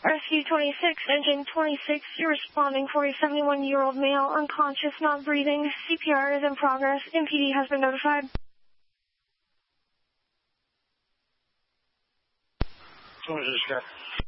Rescue 26, engine 26, you're responding for a 71-year-old male, unconscious, not breathing. CPR is in progress. MPD has been notified. What was this guy?